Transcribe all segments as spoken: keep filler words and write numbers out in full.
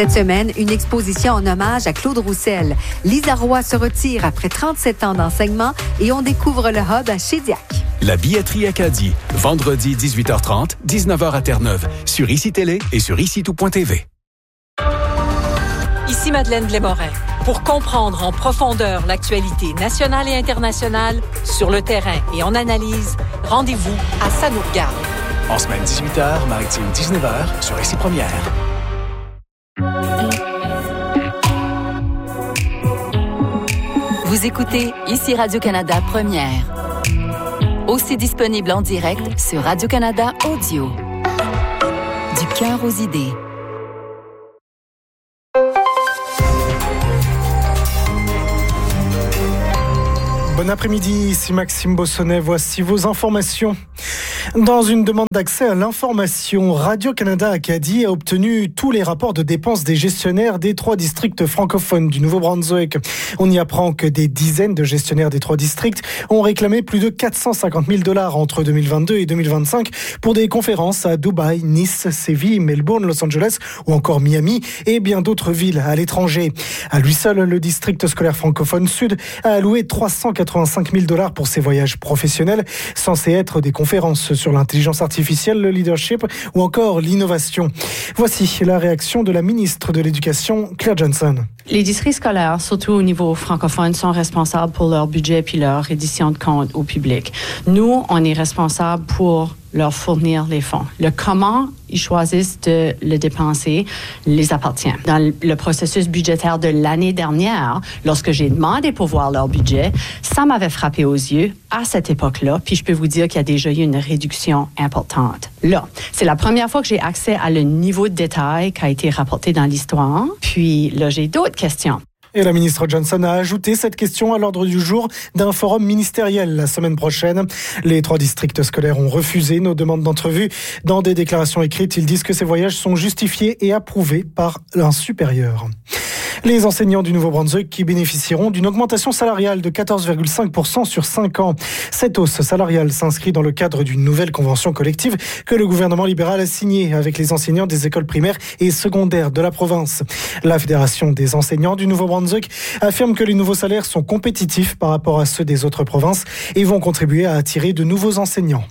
Cette semaine, une exposition en hommage à Claude Roussel. Lisa Roy se retire après trente-sept ans d'enseignement et on découvre le hub à Shediac. La billetterie Acadie, vendredi dix-huit heures trente, dix-neuf heures à Terre-Neuve, sur Ici Télé et sur ici tout point t v. Ici Madeleine Blais-Morin. Pour comprendre en profondeur l'actualité nationale et internationale, sur le terrain et en analyse, rendez-vous à Ça nous regarde. En semaine dix-huit heures, maritime dix-neuf heures, sur Ici Première. Vous écoutez Ici Radio-Canada Première. Aussi disponible en direct sur Radio-Canada Audio. Du cœur aux idées. Bon après-midi, ici Maxime Bossonnet, voici vos informations. Dans une demande d'accès à l'information, Radio-Canada Acadie a obtenu tous les rapports de dépenses des gestionnaires des trois districts francophones du Nouveau-Brunswick. On y apprend que des dizaines de gestionnaires des trois districts ont réclamé plus de quatre cent cinquante mille dollars entre deux mille vingt-deux et deux mille vingt-cinq pour des conférences à Dubaï, Nice, Séville, Melbourne, Los Angeles ou encore Miami et bien d'autres villes à l'étranger. À lui seul, le district scolaire francophone sud a alloué trois cent quatre-vingt-cinq mille dollars pour ses voyages professionnels, censés être des conférences sur l'intelligence artificielle, le leadership ou encore l'innovation. Voici la réaction de la ministre de l'Éducation, Claire Johnson. Les districts scolaires, surtout au niveau francophone, sont responsables pour leur budget puis leur reddition de comptes au public. Nous, on est responsables pour leur fournir les fonds. Le comment ils choisissent de le dépenser les appartient. Dans le processus budgétaire de l'année dernière, lorsque j'ai demandé pour voir leur budget, ça m'avait frappé aux yeux à cette époque-là, puis je peux vous dire qu'il y a déjà eu une réduction importante. Là, c'est la première fois que j'ai accès à le niveau de détail qui a été rapporté dans l'histoire, puis là, j'ai d'autres questions. Et la ministre Johnson a ajouté cette question à l'ordre du jour d'un forum ministériel la semaine prochaine. Les trois districts scolaires ont refusé nos demandes d'entrevue. Dans des déclarations écrites, ils disent que ces voyages sont justifiés et approuvés par un supérieur. Les enseignants du Nouveau-Brunswick qui bénéficieront d'une augmentation salariale de quatorze virgule cinq pour cent sur cinq ans. Cette hausse salariale s'inscrit dans le cadre d'une nouvelle convention collective que le gouvernement libéral a signée avec les enseignants des écoles primaires et secondaires de la province. La Fédération des enseignants du Nouveau-Brunswick affirme que les nouveaux salaires sont compétitifs par rapport à ceux des autres provinces et vont contribuer à attirer de nouveaux enseignants.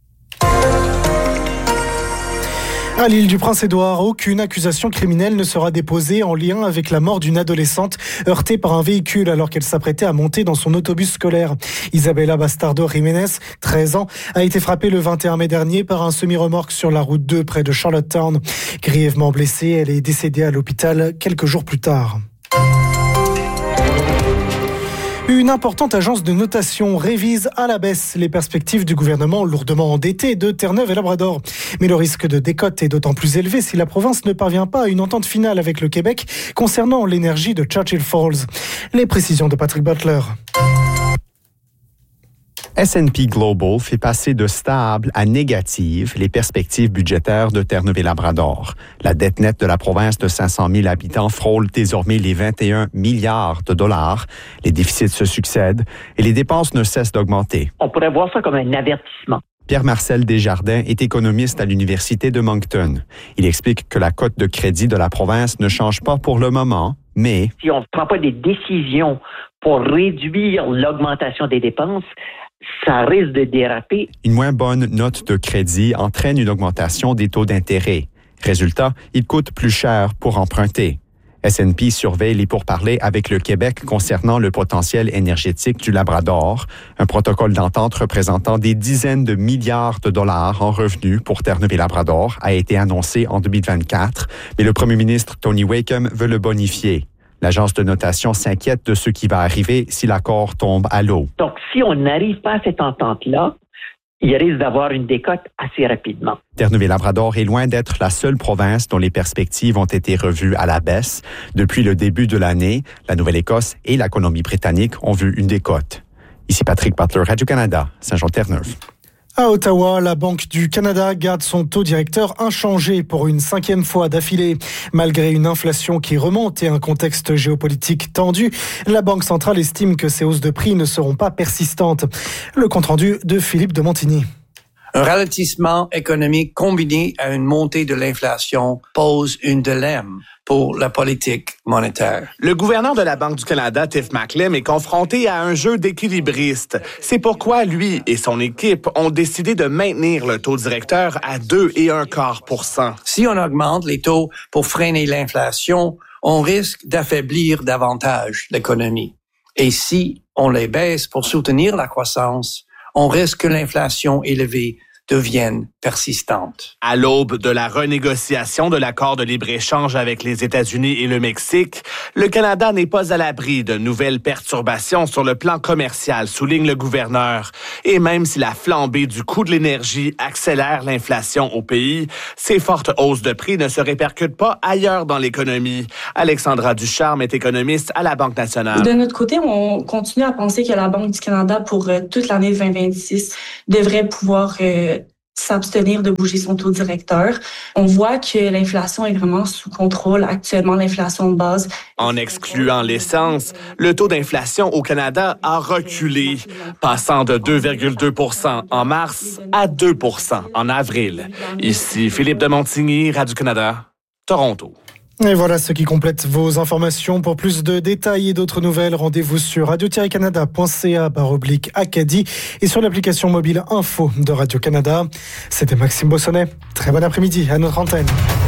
À l'île du Prince-Édouard, aucune accusation criminelle ne sera déposée en lien avec la mort d'une adolescente heurtée par un véhicule alors qu'elle s'apprêtait à monter dans son autobus scolaire. Isabella Bastardo Jiménez, treize ans, a été frappée le vingt et un mai dernier par un semi-remorque sur la route deux près de Charlottetown. Grièvement blessée, elle est décédée à l'hôpital quelques jours plus tard. Une importante agence de notation révise à la baisse les perspectives du gouvernement lourdement endetté de Terre-Neuve et Labrador. Mais le risque de décote est d'autant plus élevé si la province ne parvient pas à une entente finale avec le Québec concernant l'énergie de Churchill Falls. Les précisions de Patrick Butler. S and P Global fait passer de stable à négative les perspectives budgétaires de Terre-Neuve et Labrador. La dette nette de la province de cinq cent mille habitants frôle désormais les vingt et un milliards de dollars. Les déficits se succèdent et les dépenses ne cessent d'augmenter. On pourrait voir ça comme un avertissement. Pierre-Marcel Desjardins est économiste à l'Université de Moncton. Il explique que la cote de crédit de la province ne change pas pour le moment, mais... Si on ne prend pas des décisions pour réduire l'augmentation des dépenses, ça risque de déraper. Une moins bonne note de crédit entraîne une augmentation des taux d'intérêt. Résultat, il coûte plus cher pour emprunter. S and P surveille les pourparlers avec le Québec concernant le potentiel énergétique du Labrador, un protocole d'entente représentant des dizaines de milliards de dollars en revenus pour Terre-Neuve et Labrador a été annoncé en deux mille vingt-quatre, mais le premier ministre Tony Wakeham veut le bonifier. L'agence de notation s'inquiète de ce qui va arriver si l'accord tombe à l'eau. Donc, si on n'arrive pas à cette entente-là, il risque d'avoir une décote assez rapidement. Terre-Neuve et Labrador est loin d'être la seule province dont les perspectives ont été revues à la baisse. Depuis le début de l'année, la Nouvelle-Écosse et la Colombie-Britannique ont vu une décote. Ici Patrick Butler, Radio-Canada, Saint-Jean-Terre-Neuve. À Ottawa, la Banque du Canada garde son taux directeur inchangé pour une cinquième fois d'affilée. Malgré une inflation qui remonte et un contexte géopolitique tendu, la Banque centrale estime que ces hausses de prix ne seront pas persistantes. Le compte-rendu de Philippe de Montigny. Un ralentissement économique combiné à une montée de l'inflation pose un dilemme pour la politique monétaire. Le gouverneur de la Banque du Canada, Tiff Macklem, est confronté à un jeu d'équilibristes. C'est pourquoi lui et son équipe ont décidé de maintenir le taux directeur à deux virgule un quart pour cent. Si on augmente les taux pour freiner l'inflation, on risque d'affaiblir davantage l'économie. Et si on les baisse pour soutenir la croissance, on risque que l'inflation élevée devienne persistante. À l'aube de la renégociation de l'accord de libre-échange avec les États-Unis et le Mexique, le Canada n'est pas à l'abri de nouvelles perturbations sur le plan commercial, souligne le gouverneur. Et même si la flambée du coût de l'énergie accélère l'inflation au pays, ces fortes hausses de prix ne se répercutent pas ailleurs dans l'économie. Alexandra Ducharme est économiste à la Banque nationale. De notre côté, on continue à penser que la Banque du Canada, pour euh, toute l'année vingt vingt-six, devrait pouvoir euh, s'abstenir de bouger son taux directeur. On voit que l'inflation est vraiment sous contrôle. Actuellement, l'inflation de base... En excluant l'essence, le taux d'inflation au Canada a reculé, passant de deux virgule deux pour cent en mars à deux pour cent en avril. Ici Philippe de Montigny, Radio-Canada, Toronto. Et voilà ce qui complète vos informations. Pour plus de détails et d'autres nouvelles, rendez-vous sur radio tiret canada point c a barre oblique Acadie et sur l'application mobile Info de Radio-Canada. C'était Maxime Bossonnet. Très bon après-midi à notre antenne.